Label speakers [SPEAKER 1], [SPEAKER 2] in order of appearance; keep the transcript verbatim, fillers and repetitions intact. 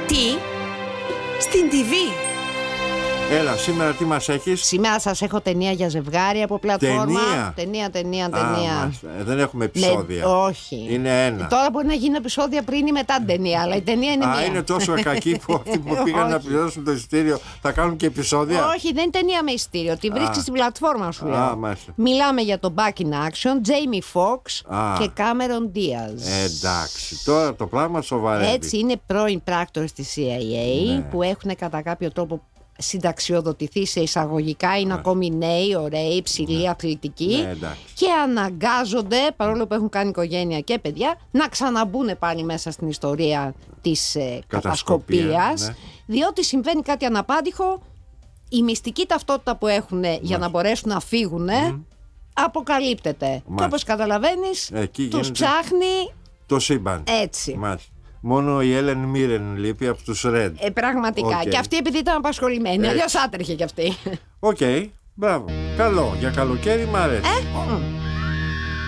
[SPEAKER 1] Τι? Στην τι βι.
[SPEAKER 2] Έλα, σήμερα τι μας έχεις?
[SPEAKER 3] Σήμερα σας έχω ταινία για ζευγάρι από πλατφόρμα.
[SPEAKER 2] Ταινία.
[SPEAKER 3] Ταινία, ταινία, ταινία.
[SPEAKER 2] Α, μάλιστα. Ε, δεν έχουμε επεισόδια.
[SPEAKER 3] Με... Όχι.
[SPEAKER 2] Είναι ένα.
[SPEAKER 3] Τώρα μπορεί να γίνει επεισόδια πριν ή μετά την ταινία, αλλά η ταινία είναι
[SPEAKER 2] Α,
[SPEAKER 3] μία.
[SPEAKER 2] είναι τόσο κακή που αυτοί που πήγαν να πληρώσουν το εισιτήριο θα κάνουν και επεισόδια.
[SPEAKER 3] Όχι, δεν είναι ταινία με εισιτήριο. Τη βρίσκεις στην πλατφόρμα, σου λέω.
[SPEAKER 2] Α, μάλιστα.
[SPEAKER 3] Μιλάμε για το Back in Action, Jamie Foxx
[SPEAKER 2] Α.
[SPEAKER 3] και Cameron Diaz.
[SPEAKER 2] Εντάξει, τώρα το πράγμα σοβαρεύει.
[SPEAKER 3] Έτσι, είναι πρώην πράκτορες της σι άι έι
[SPEAKER 2] Ναι.
[SPEAKER 3] που έχουν κατά κάποιο τρόπο συνταξιοδοτηθεί σε εισαγωγικά, είναι ακόμη νέοι, ωραίοι, υψηλοί, αθλητικοί
[SPEAKER 2] Ναι, εντάξει.
[SPEAKER 3] και αναγκάζονται, παρόλο που έχουν κάνει οικογένεια και παιδιά, να ξαναμπούν πάλι μέσα στην ιστορία της ε,
[SPEAKER 2] Κατασκοπία,
[SPEAKER 3] κατασκοπίας,
[SPEAKER 2] ναι.
[SPEAKER 3] διότι συμβαίνει κάτι αναπάντηχο, η μυστική ταυτότητα που έχουν για να μπορέσουν να φύγουν αποκαλύπτεται. Και όπως καταλαβαίνεις,
[SPEAKER 2] Εκεί
[SPEAKER 3] τους
[SPEAKER 2] γίνεται
[SPEAKER 3] ψάχνει
[SPEAKER 2] το σύμπαν.
[SPEAKER 3] έτσι.
[SPEAKER 2] Μάλιστα. Μόνο η Έλεν Μίρεν λείπει από τους Red.
[SPEAKER 3] Ε, πραγματικά.
[SPEAKER 2] Οκ.
[SPEAKER 3] Και αυτή επειδή ήταν απασχολημένη.
[SPEAKER 2] Έτσι.
[SPEAKER 3] Αλλιώς άτρεχε κι αυτή.
[SPEAKER 2] Οκ, μπράβο. Καλό. Για καλοκαίρι μ' αρέσει.
[SPEAKER 3] Ε, μ.